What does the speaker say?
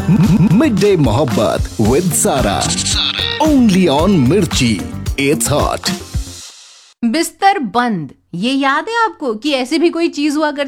Mid day मोहब्बत with सारा, only on मिर्ची, इट्स हॉट। बिस्तर बंद, ये याद है आपको कि ऐसी भी कोई चीज हुआ करती